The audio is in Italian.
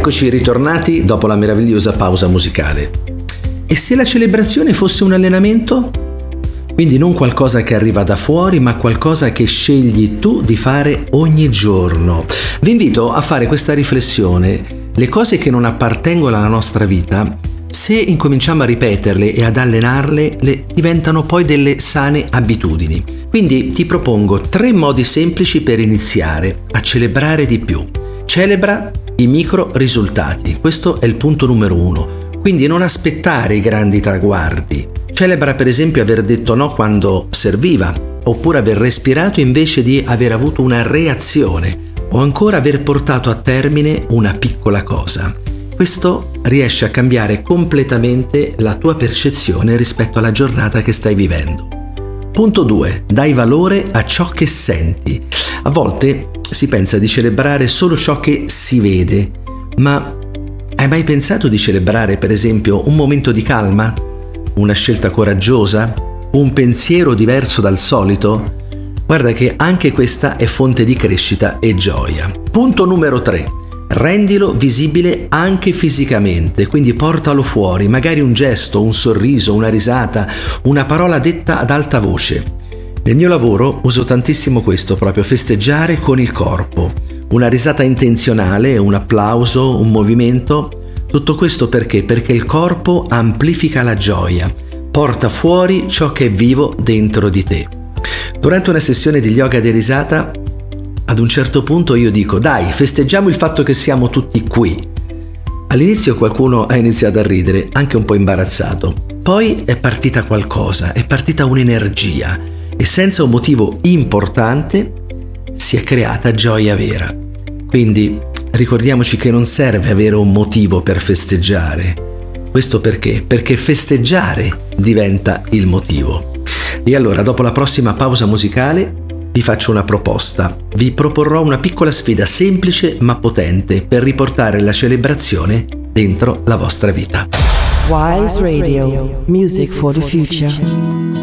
Eccoci ritornati dopo la meravigliosa pausa musicale. E se la celebrazione fosse un allenamento? Quindi non qualcosa che arriva da fuori, ma qualcosa che scegli tu di fare ogni giorno. Vi invito a fare questa riflessione. Le cose che non appartengono alla nostra vita, se incominciamo a ripeterle e ad allenarle, diventano poi delle sane abitudini. Quindi ti propongo 3 modi semplici per iniziare a celebrare di più. Celebra i micro risultati, questo è il punto numero 1. Quindi non aspettare i grandi traguardi. Celebra per esempio aver detto no quando serviva, oppure aver respirato invece di aver avuto una reazione, o ancora aver portato a termine una piccola cosa. Questo riesce a cambiare completamente la tua percezione rispetto alla giornata che stai vivendo. Punto 2. Dai valore a ciò che senti. A volte si pensa di celebrare solo ciò che si vede, ma hai mai pensato di celebrare per esempio un momento di calma? Una scelta coraggiosa? Un pensiero diverso dal solito? Guarda che anche questa è fonte di crescita e gioia. Punto numero 3. Rendilo visibile anche fisicamente, quindi portalo fuori, magari un gesto, un sorriso, una risata, una parola detta ad alta voce. Nel mio lavoro uso tantissimo questo, proprio festeggiare con il corpo. Una risata intenzionale, un applauso, un movimento. Tutto questo perché? Perché il corpo amplifica la gioia, porta fuori ciò che è vivo dentro di te. Durante una sessione di yoga di risata, ad un certo punto io dico: dai, festeggiamo il fatto che siamo tutti qui. All'inizio qualcuno ha iniziato a ridere, anche un po' imbarazzato. Poi è partita qualcosa, è partita un'energia e senza un motivo importante si è creata gioia vera. Quindi ricordiamoci che non serve avere un motivo per festeggiare. Questo perché? Perché festeggiare diventa il motivo. E allora, dopo la prossima pausa musicale, vi faccio una proposta. Vi proporrò una piccola sfida semplice ma potente per riportare la celebrazione dentro la vostra vita. Wise Radio, music for the future.